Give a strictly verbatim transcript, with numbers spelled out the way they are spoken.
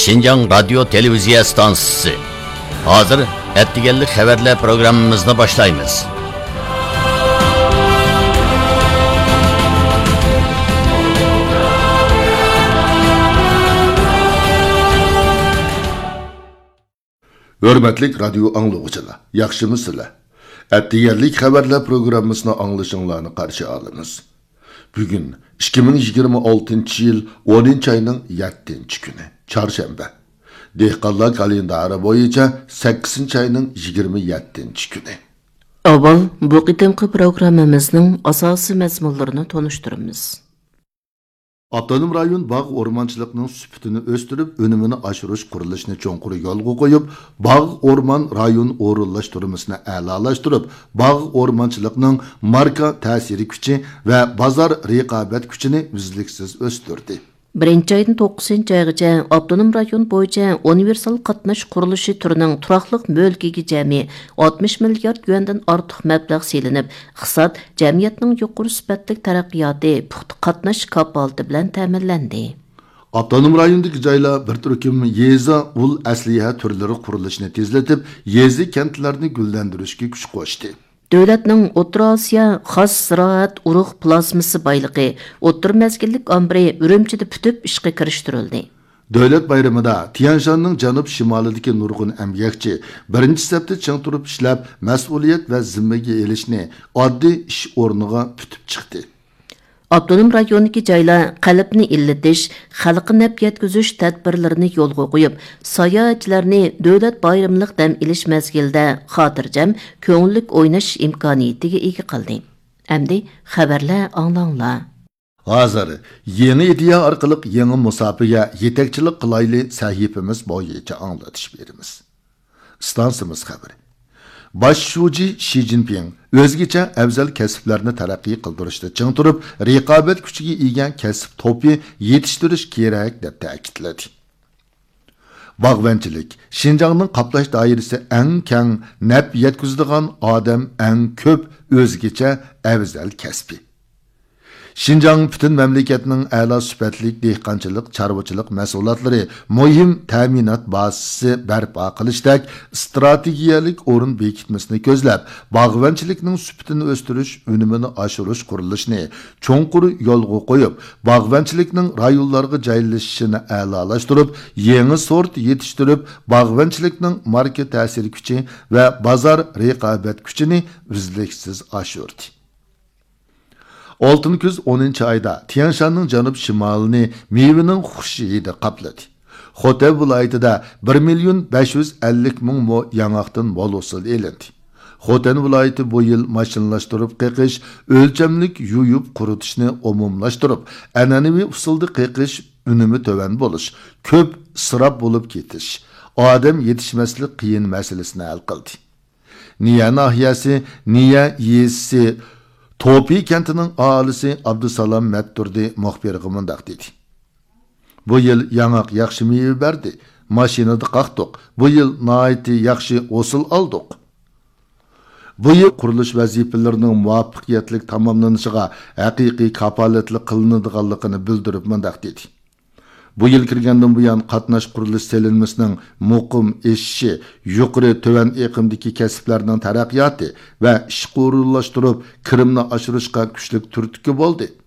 Şinjan Radyo Televiziya Stansiyasi. Hazır ettigenlik haberler programımızını başlayımız. Hörmetlik radyo anlıqçılar, yaxşımısınızlar? Ettigenlik haberler programımızını anlaşınlarını karşı alınız. Bugün ikki ming yigirma oltinchi yil o'ninchi ayning yettinchi kuni, çarşamba. Dehqonlar kalendari bo'yicha sakkizinchi ayning yigirma yettinchi kuni. Avval bu qitimqi programmamizning asosiy mazmunlarini tonishtiramiz. Avtonom rayon bog' o'rmonchilikning sifatini o'stirib, unumini oshirish qurilishini cho'nqur yo'lga qo'yib, bog' o'rmon rayon o'rinlashtirmasini a'lolashtirib, bog' o'rmonchilikning marka ta'siri kuchi va bozor raqobat kuchini uzluksiz o'stirdi. birinchi aydan to'qqizinchi oygacha avtonom rayon bo'yicha universal qatnash qurilishi turining turaqliq mulkiga jami oltmish milliard yuandan ortiq mablag' selinib, iqtisod jamiyatning yuqori sifatli taraqqiyoti puxta qatnash kapolati bilan ta'minlandi. Avtonom rayondagi joylar bir turkum yeza ul asliha turlari qurilishini tezlatib, yezi kentlarni gullantirishga kuch qo'shdi. Dövlətning O'rta Osiyo xos ziroat urug' plazmasi boyligi o'tir mezgillik ombri Urumchida putib ishga kirishtirildi. Davlat bayramida Tianshanning janub shimolidagi nurg'un emgakchi birinchi safda ching turib ishlab, mas'uliyat va zimmaga elishni oddiy ish o'rniga putib chiqdi. Avtonom rayondagi joylar qalbni illatish, xalqqa naf yetkazish tadbirlarini yo'lga qo'yib, sayohatchilarni davlat bayramlik dam ilish mezgilida xotirjam, ko'ngillik o'ynash imkoniyatiga ega qildi. Endi xabarlar anglanglar. Hozir yeni ideya orqali yangi musofiga yetakchilik qilayli sahifamiz bo'yicha anglatish beramiz. Stansiyamiz xabari. Baş shuji Xi Jinping o'zgacha afzal kasblarni taraqqiy qildirishda ching turib, raqobat kuchiga ega kasb to'pi yetishtirish kerak deb ta'kidladi. Bog'vanchilik Xinjiangning qoplash doirasi eng keng, naf yetkazadigan odam eng ko'p o'zgacha afzal kasbi. Xinjiang bütün memleketinin a'lo sifatli dehqonchilik, chorvachilik mahsulotlari muhim ta'minot bazasi barpo qilishdek strategiyalik o'rin bekitmasini ko'zlab, bog'vanchilikning sifatini o'stirish, unumini oshirish qurilishini cho'nqur yo'lga qo'yib, bog'vanchilikning rayonlarga joylashishini a'lolashtirib, yangi sort yetishtirib, bog'vanchilikning marka ta'sir kuchi va bozor raqobat kuchini uzluksiz oshirdi. oltin kuz o'ninchi ayda Tianshanning janub shimolini mevaning xushi hidi qapladi. Xotay viloyatida bir million besh yuz ellik ming mo yangaqdan mol hosil elindi. Xotan viloyati bu yil mashinalashtirib qiqish, o'lchamlik yuyib quritishni umumlashtirib, an'anaviy usulda qiqish unumi to'van bo'lish, ko'p isrof bo'lib ketish, odam yetishmaslik qiyin masalasini hal qildi. Niya nahiyasi, Niya yesi Topi kentining aholisi Abdusalom Matturdi muxbiriga mundaq dedi. Bu yil yangaq yaxshi meva berdi. Mashinada qaqdiq. Bu yil nihoyatda yaxshi hosil oldik. Bu yil qurilish vazifalarining muvaffaqiyatli tamomlanishiga haqiqiy kafolatli qilinadiganligini bildirib mundaq dedi. Bu yil kirgandan buyon qatnash qurilish selinmasining muqim eshishi, yuqori to'van iqimdagi kasblarning taraqqiyoti va ish qo'llashtirib, kirimni oshirishga kuchli turtki bo'ldi.